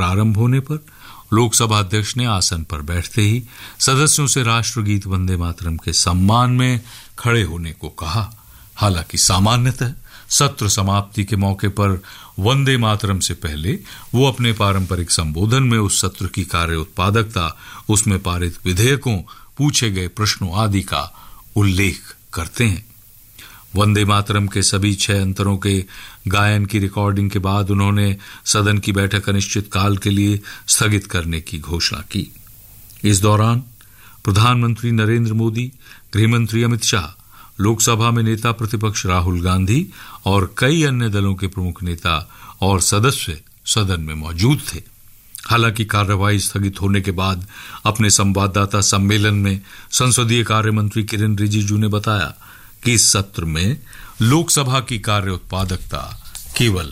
प्रारंभ होने पर लोकसभा अध्यक्ष ने आसन पर बैठते ही सदस्यों से राष्ट्रगीत वंदे मातरम के सम्मान में खड़े होने को कहा। हालांकि सामान्यतः सत्र समाप्ति के मौके पर वंदे मातरम से पहले वो अपने पारंपरिक संबोधन में उस सत्र की कार्य उत्पादकता, उसमें पारित विधेयकों, पूछे गए प्रश्नों आदि का उल्लेख करते हैं। वंदे मातरम के सभी 6 अंतरों के गायन की रिकॉर्डिंग के बाद उन्होंने सदन की बैठक अनिश्चित काल के लिए स्थगित करने की घोषणा की। इस दौरान प्रधानमंत्री नरेंद्र मोदी, गृहमंत्री अमित शाह, लोकसभा में नेता प्रतिपक्ष राहुल गांधी और कई अन्य दलों के प्रमुख नेता और सदस्य सदन में मौजूद थे। हालांकि कार्यवाही स्थगित होने के बाद अपने संवाददाता सम्मेलन में संसदीय कार्य मंत्री किरेन रिजिजू ने बताया कि इस सत्र में लोकसभा की कार्य उत्पादकता केवल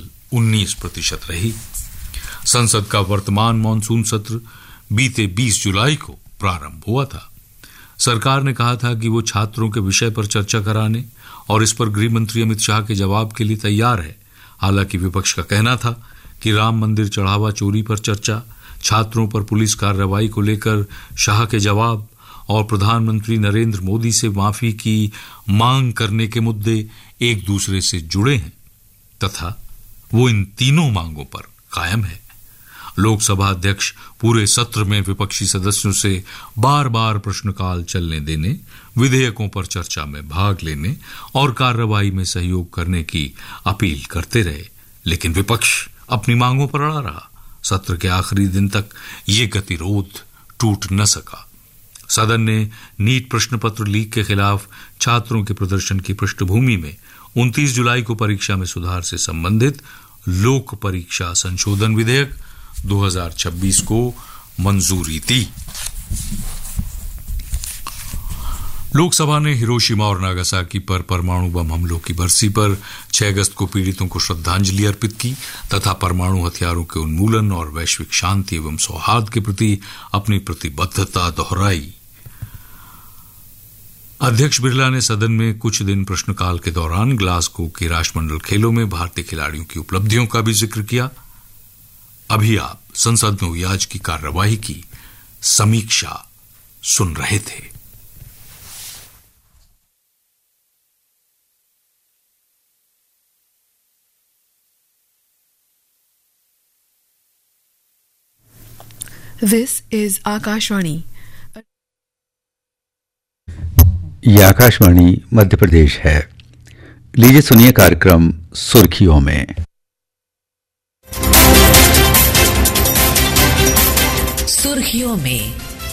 19% रही। संसद का वर्तमान मॉनसून सत्र बीते 20 जुलाई को प्रारंभ हुआ था। सरकार ने कहा था कि वो छात्रों के विषय पर चर्चा कराने और इस पर गृह मंत्री अमित शाह के जवाब के लिए तैयार है। हालांकि विपक्ष का कहना था कि राम मंदिर चढ़ावा चोरी पर चर्चा, छात्रों पर पुलिस कार्रवाई को लेकर शाह के जवाब और प्रधानमंत्री नरेंद्र मोदी से माफी की मांग करने के मुद्दे एक दूसरे से जुड़े हैं तथा वो इन तीनों मांगों पर कायम है। लोकसभा अध्यक्ष पूरे सत्र में विपक्षी सदस्यों से बार बार प्रश्नकाल चलने देने, विधेयकों पर चर्चा में भाग लेने और कार्रवाई में सहयोग करने की अपील करते रहे, लेकिन विपक्ष अपनी मांगों पर अड़ा रहा। सत्र के आखिरी दिन तक ये गतिरोध टूट न सका। सदन ने नीट प्रश्न पत्र लीक के खिलाफ छात्रों के प्रदर्शन की पृष्ठभूमि में 29 जुलाई को परीक्षा में सुधार से संबंधित लोक परीक्षा संशोधन विधेयक 2026 को मंजूरी दी। लोकसभा ने हिरोशिमा और नागासाकी पर परमाणु बम हमलों की बरसी पर 6 अगस्त को पीड़ितों को श्रद्धांजलि अर्पित की तथा परमाणु हथियारों के उन्मूलन और वैश्विक शांति एवं सौहार्द के प्रति अपनी प्रतिबद्धता दोहराई। अध्यक्ष बिरला ने सदन में कुछ दिन प्रश्नकाल के दौरान ग्लासगो के राष्ट्रमंडल खेलों में भारतीय खिलाड़ियों की उपलब्धियों का भी जिक्र किया। अभी आप संसद में हुई आज की कार्यवाही की समीक्षा सुन रहे थे। This is Akashvani. ये आकाशवाणी मध्य प्रदेश है। लीजिए सुनिए कार्यक्रम सुर्खियों में। सुर्खियों में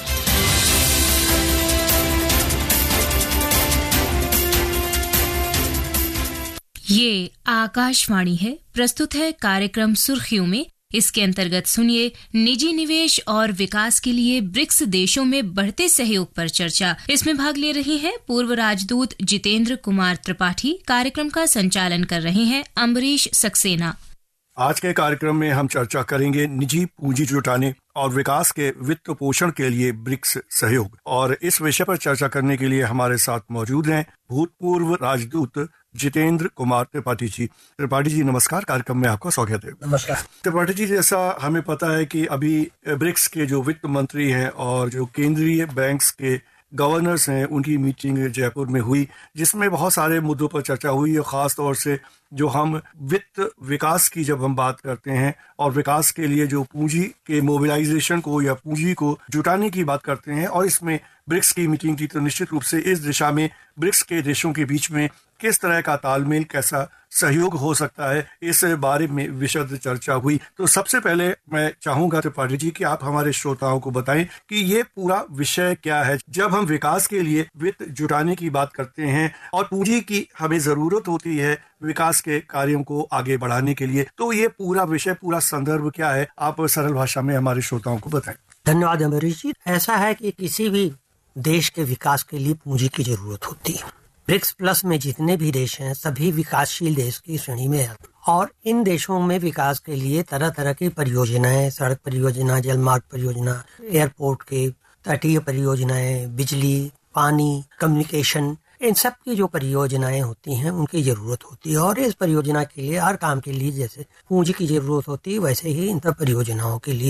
ये आकाशवाणी है। प्रस्तुत है कार्यक्रम सुर्खियों में। इसके अंतर्गत सुनिए निजी निवेश और विकास के लिए ब्रिक्स देशों में बढ़ते सहयोग पर चर्चा। इसमें भाग ले रहे हैं पूर्व राजदूत जितेंद्र कुमार त्रिपाठी। कार्यक्रम का संचालन कर रहे हैं अम्बरीश सक्सेना। आज के कार्यक्रम में हम चर्चा करेंगे निजी पूंजी जुटाने और विकास के वित्त पोषण के लिए ब्रिक्स सहयोग। और इस विषय पर चर्चा करने के लिए हमारे साथ मौजूद हैं भूतपूर्व राजदूत जितेंद्र कुमार त्रिपाठी जी। त्रिपाठी जी नमस्कार, कार्यक्रम में आपका स्वागत है। नमस्कार त्रिपाठी जी, जैसा हमें पता है कि अभी ब्रिक्स के जो वित्त मंत्री हैं और जो केंद्रीय बैंक्स के गवर्नर्स हैं उनकी मीटिंग जयपुर में हुई, जिसमें बहुत सारे मुद्दों पर चर्चा हुई है। खास तौर से जो हम वित्त विकास की जब हम बात करते हैं और विकास के लिए जो पूंजी के मोबिलाइजेशन को या पूंजी को जुटाने की बात करते हैं, और इसमें ब्रिक्स की मीटिंग थी, तो निश्चित रूप से इस दिशा में ब्रिक्स के देशों के बीच में किस तरह का तालमेल, कैसा सहयोग हो सकता है, इस बारे में विशद चर्चा हुई। तो सबसे पहले मैं चाहूंगा त्रिपाठी जी कि आप हमारे श्रोताओं को बताएं कि ये पूरा विषय क्या है। जब हम विकास के लिए वित्त जुटाने की बात करते हैं और पूंजी की हमें जरूरत होती है विकास के कार्यों को आगे बढ़ाने के लिए, तो ये पूरा विषय, पूरा संदर्भ क्या है, आप सरल भाषा में हमारे श्रोताओं को बताएं। धन्यवाद अमरीश जी। ऐसा है कि किसी भी देश के विकास के लिए पूंजी की जरूरत होती है। ब्रिक्स प्लस में जितने भी देश हैं सभी विकासशील देश की श्रेणी में है, और इन देशों में विकास के लिए तरह तरह की परियोजनाएं, सड़क परियोजना, जलमार्ग परियोजना, एयरपोर्ट के तटीय परियोजनाएं, बिजली, पानी, कम्युनिकेशन, इन सब की जो परियोजनाएं होती हैं उनकी जरूरत होती है। और इस परियोजना के लिए, हर काम के लिए जैसे पूंजी की जरूरत होती है, वैसे ही इन सब परियोजनाओं के लिए